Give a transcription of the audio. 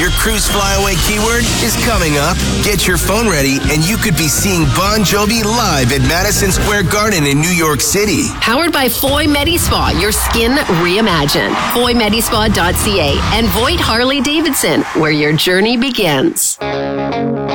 Your cruise flyaway keyword is coming up. Get your phone ready and you could be seeing Bon Jovi live at Madison Square Garden in New York City. Powered by Foy Medi-Spa, your skin reimagined. FoyMedispa.ca and Voight Harley Davidson, where your journey begins.